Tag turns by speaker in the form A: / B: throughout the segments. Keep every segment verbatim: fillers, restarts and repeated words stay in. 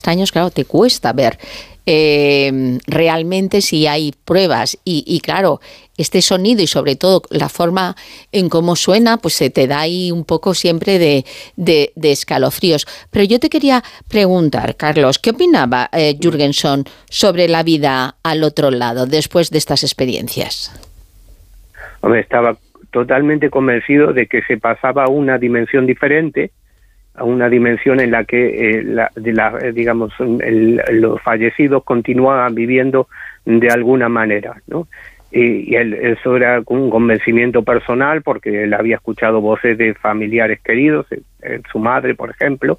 A: años, claro, te cuesta ver eh, realmente si hay pruebas y, y claro, este sonido y sobre todo la forma en cómo suena, pues se te da ahí un poco siempre de, de, de escalofríos. Pero yo te quería preguntar, Carlos, ¿qué opinaba eh, Jürgenson sobre la vida al otro lado después de estas experiencias?
B: Hombre, estaba totalmente convencido de que se pasaba a una dimensión diferente, a una dimensión en la que eh, la, de la, digamos el, los fallecidos continuaban viviendo de alguna manera, ¿no? Y, y él, eso era un convencimiento personal porque él había escuchado voces de familiares queridos, eh, eh, su madre, por ejemplo,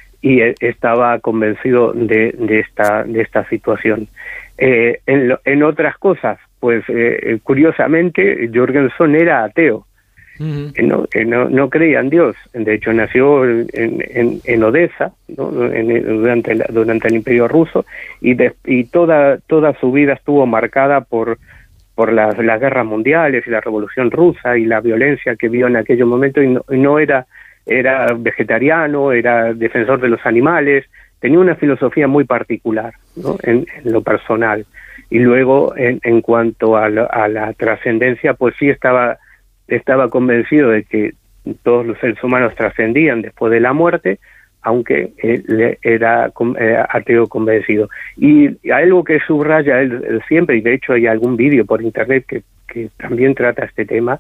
B: y él estaba convencido de, de esta de esta situación. Eh, en, lo, en otras cosas, pues eh, curiosamente Jürgenson era ateo. Uh-huh. Que no, que no, no creía en Dios. De hecho, nació en, en, en Odessa, ¿no? en, durante, la, durante el Imperio Ruso, y, de, y toda toda su vida estuvo marcada por por las, las guerras mundiales y la Revolución Rusa y la violencia que vio en aquellos momentos. Y no, y no era era vegetariano, era defensor de los animales, tenía una filosofía muy particular, ¿no? en, en lo personal. Y luego, en, en cuanto a, lo, a la trascendencia, pues sí estaba estaba convencido de que todos los seres humanos trascendían después de la muerte, aunque él era eh, ateo convencido. Y algo que subraya él, él siempre, y de hecho hay algún vídeo por internet que, que también trata este tema,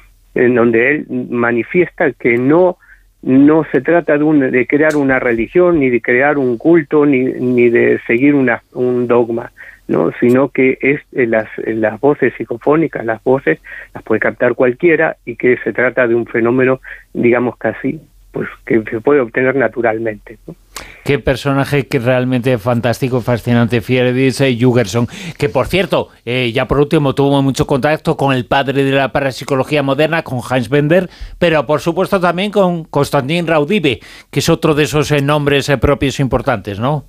B: en donde él manifiesta que no no se trata de, un, de crear una religión, ni de crear un culto, ni, ni de seguir una, un dogma, ¿no? Sino que es eh, las, las voces psicofónicas, las voces las puede captar cualquiera y que se trata de un fenómeno, digamos, casi pues que se puede obtener naturalmente, ¿no?
C: Qué personaje que realmente fantástico, fascinante, Friedrich Jürgenson, que por cierto, eh, ya por último tuvo mucho contacto con el padre de la parapsicología moderna, con Hans Bender, pero por supuesto también con Konstantin Raudive, que es otro de esos eh, nombres eh, propios importantes, ¿no?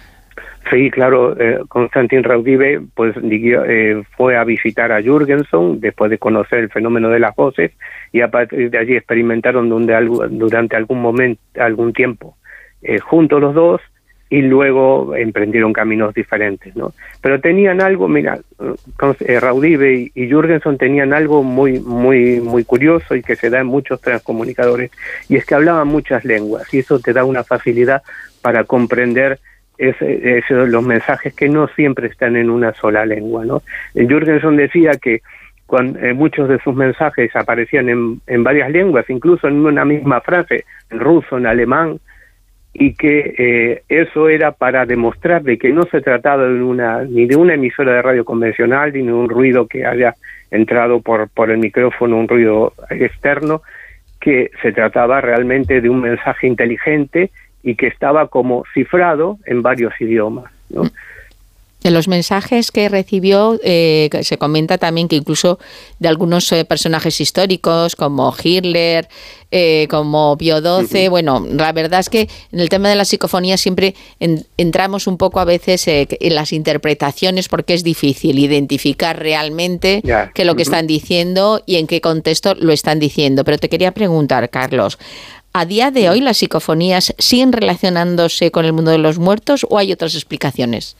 B: Sí, claro, eh, Konstantin Raudive pues eh, fue a visitar a Jürgenson después de conocer el fenómeno de las voces y a partir de allí experimentaron donde algo, durante algún momento, algún tiempo eh, juntos los dos y luego emprendieron caminos diferentes, ¿no? Pero tenían algo, mira, eh, Raudive y, y Jürgenson tenían algo muy muy muy curioso y que se da en muchos transcomunicadores, y es que hablaban muchas lenguas y eso te da una facilidad para comprender Es, es, los mensajes que no siempre están en una sola lengua, ¿no? Jürgenson decía que cuando, eh, muchos de sus mensajes aparecían en, en varias lenguas, incluso en una misma frase, en ruso, en alemán, y que eh, eso era para demostrar de que no se trataba de una ni de una emisora de radio convencional, ni de un ruido que haya entrado por, por el micrófono, un ruido externo, que se trataba realmente de un mensaje inteligente y que estaba como cifrado en varios idiomas, ¿no?
A: En los mensajes que recibió eh, se comenta también que incluso de algunos eh, personajes históricos como Hitler, eh, como Pío doce, uh-huh. Bueno, la verdad es que en el tema de la psicofonía siempre en, entramos un poco a veces eh, en las interpretaciones porque es difícil identificar realmente yeah. qué es lo que uh-huh. están diciendo y en qué contexto lo están diciendo. Pero te quería preguntar, Carlos, ¿a día de hoy las psicofonías siguen relacionándose con el mundo de los muertos o hay otras explicaciones?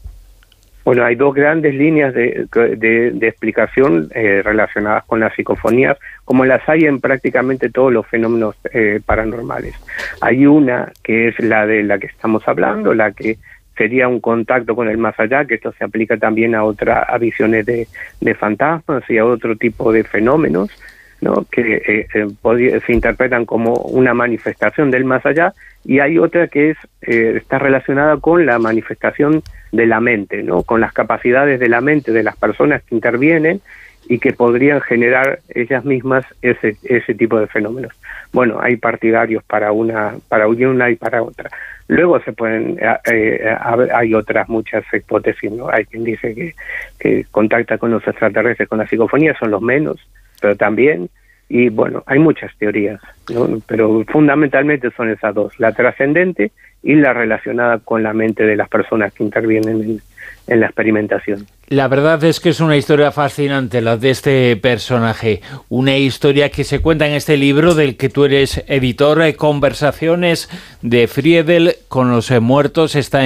B: Bueno, hay dos grandes líneas de, de, de explicación eh, relacionadas con las psicofonías, como las hay en prácticamente todos los fenómenos eh, paranormales. Hay una que es la de la que estamos hablando, la que sería un contacto con el más allá, que esto se aplica también a otras a visiones de, de fantasmas y a otro tipo de fenómenos, ¿no? que eh, eh, se interpretan como una manifestación del más allá, y hay otra que es eh, está relacionada con la manifestación de la mente, ¿no? Con las capacidades de la mente de las personas que intervienen y que podrían generar ellas mismas ese ese tipo de fenómenos. Bueno, hay partidarios para una para una y para otra. Luego se pueden eh, hay otras muchas hipótesis, ¿no? Hay quien dice que que contacta con los extraterrestres con la psicofonía, son los menos, pero también, y bueno, hay muchas teorías, ¿no? Pero fundamentalmente son esas dos, la trascendente y la relacionada con la mente de las personas que intervienen en, en la experimentación.
C: La verdad es que es una historia fascinante la de este personaje, una historia que se cuenta en este libro del que tú eres editor, Conversaciones de Friedel con los muertos, está